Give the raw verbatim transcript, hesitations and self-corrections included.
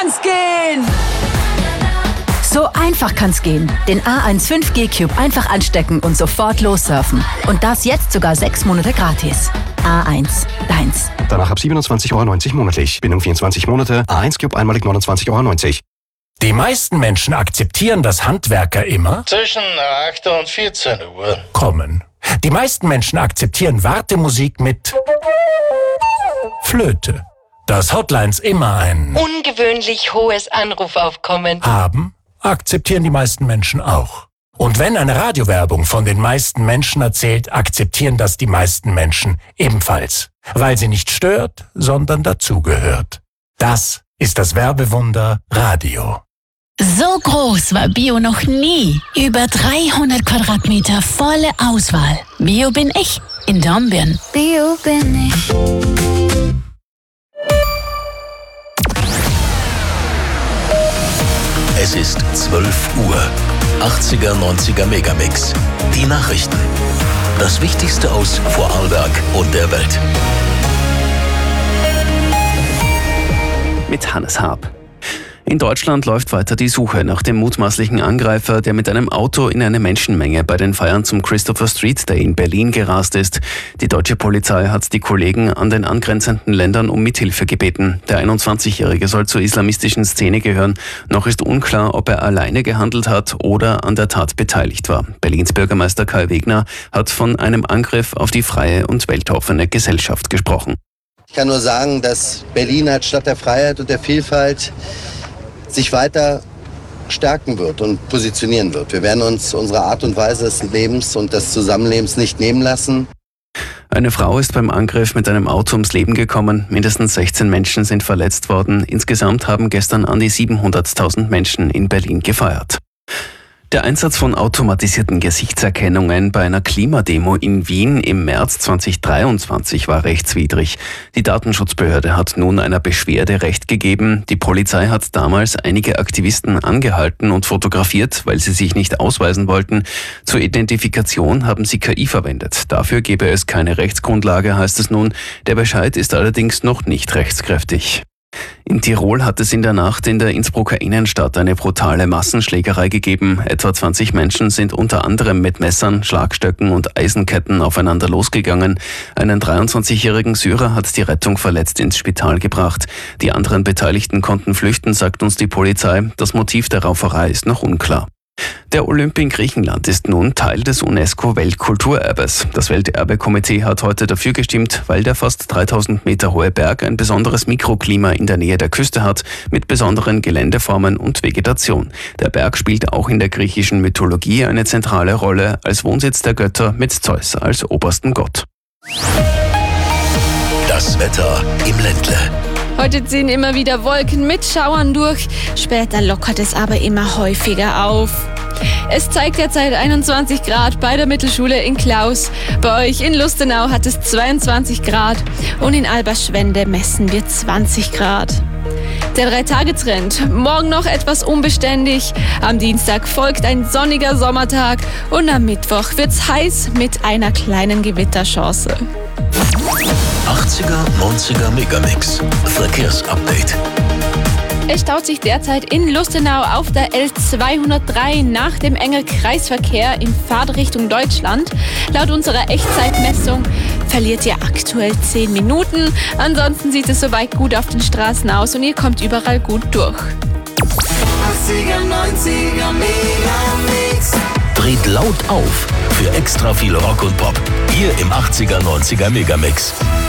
kann's gehen! So einfach kann's gehen. Den A eins fünf G Cube einfach anstecken und sofort lossurfen. Und das jetzt sogar sechs Monate gratis. A eins, deins. Danach ab siebenundzwanzig Euro neunzig monatlich. Bindung vierundzwanzig Monate. A eins Cube einmalig neunundzwanzig Euro neunzig. Die meisten Menschen akzeptieren, dass Handwerker immer zwischen acht und vierzehn Uhr kommen. Die meisten Menschen akzeptieren Wartemusik mit Flöte. Dass Hotlines immer ein ungewöhnlich hohes Anrufaufkommen haben, akzeptieren die meisten Menschen auch. Und wenn eine Radiowerbung von den meisten Menschen erzählt, akzeptieren das die meisten Menschen ebenfalls. Weil sie nicht stört, sondern dazugehört. Das ist das Werbewunder Radio. So groß war Bio noch nie. Über dreihundert Quadratmeter volle Auswahl. Bio bin ich in Dornbirn. Bio bin ich. Es ist zwölf Uhr. achtziger, neunziger Megamix. Die Nachrichten. Das Wichtigste aus Vorarlberg und der Welt. Mit Hannes Haab. In Deutschland läuft weiter die Suche nach dem mutmaßlichen Angreifer, der mit einem Auto in eine Menschenmenge bei den Feiern zum Christopher Street Day in Berlin gerast ist. Die deutsche Polizei hat die Kollegen an den angrenzenden Ländern um Mithilfe gebeten. Der einundzwanzigjährige soll zur islamistischen Szene gehören. Noch ist unklar, ob er alleine gehandelt hat oder an der Tat beteiligt war. Berlins Bürgermeister Kai Wegner hat von einem Angriff auf die freie und weltoffene Gesellschaft gesprochen. Ich kann nur sagen, dass Berlin als Stadt der Freiheit und der Vielfalt sich weiter stärken wird und positionieren wird. Wir werden uns unsere Art und Weise des Lebens und des Zusammenlebens nicht nehmen lassen. Eine Frau ist beim Angriff mit einem Auto ums Leben gekommen. Mindestens sechzehn Menschen sind verletzt worden. Insgesamt haben gestern an die siebenhunderttausend Menschen in Berlin gefeiert. Der Einsatz von automatisierten Gesichtserkennungen bei einer Klimademo in Wien im März zweitausenddreiundzwanzig war rechtswidrig. Die Datenschutzbehörde hat nun einer Beschwerde Recht gegeben. Die Polizei hat damals einige Aktivisten angehalten und fotografiert, weil sie sich nicht ausweisen wollten. Zur Identifikation haben sie K I verwendet. Dafür gebe es keine Rechtsgrundlage, heißt es nun. Der Bescheid ist allerdings noch nicht rechtskräftig. In Tirol hat es in der Nacht in der Innsbrucker Innenstadt eine brutale Massenschlägerei gegeben. Etwa zwanzig Menschen sind unter anderem mit Messern, Schlagstöcken und Eisenketten aufeinander losgegangen. Einen dreiundzwanzigjährigen Syrer hat die Rettung verletzt ins Spital gebracht. Die anderen Beteiligten konnten flüchten, sagt uns die Polizei. Das Motiv der Rauferei ist noch unklar. Der Olymp in Griechenland ist nun Teil des UNESCO-Weltkulturerbes. Das Welterbekomitee hat heute dafür gestimmt, weil der fast dreitausend Meter hohe Berg ein besonderes Mikroklima in der Nähe der Küste hat, mit besonderen Geländeformen und Vegetation. Der Berg spielt auch in der griechischen Mythologie eine zentrale Rolle als Wohnsitz der Götter mit Zeus als obersten Gott. Das Wetter im Ländle. Heute ziehen immer wieder Wolken mit Schauern durch, später lockert es aber immer häufiger auf. Es zeigt derzeit einundzwanzig Grad bei der Mittelschule in Klaus. Bei euch in Lustenau hat es zweiundzwanzig Grad und in Alberschwende messen wir zwanzig Grad. Der Drei-Tage-Trend. Morgen noch etwas unbeständig. Am Dienstag folgt ein sonniger Sommertag und am Mittwoch wird's heiß mit einer kleinen Gewitterchance. achtziger, neunziger Megamix. Verkehrsupdate. Es staut sich derzeit in Lustenau auf der L zweihundertdrei nach dem engen Kreisverkehr in Fahrtrichtung Deutschland. Laut unserer Echtzeitmessung verliert ihr aktuell zehn Minuten. Ansonsten sieht es soweit gut auf den Straßen aus und ihr kommt überall gut durch. achtziger, neunziger Megamix. Dreht laut auf für extra viel Rock und Pop. Hier im achtziger, neunziger Megamix.